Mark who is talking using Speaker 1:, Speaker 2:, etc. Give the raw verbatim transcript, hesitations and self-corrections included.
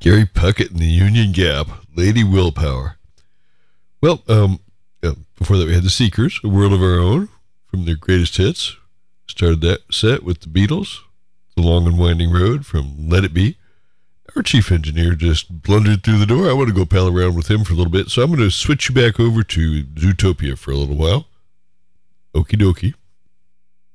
Speaker 1: Gary Puckett and the Union Gap, Lady Willpower. Well, um, yeah, before that we had the Seekers, A World of Our Own, from their greatest hits. Started that set with the Beatles, The Long and Winding Road from Let It Be. Our chief engineer just blundered through the door. I want to go pal around with him for a little bit, so I'm going to switch you back over to Zootopia for a little while. Okie dokie.